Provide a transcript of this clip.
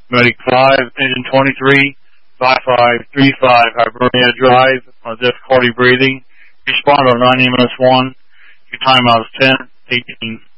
Medic 5, Engine 23, 5535, Hibernia Drive, difficulty breathing. Respond on 9 EMS 1. Your timeout is 10:18.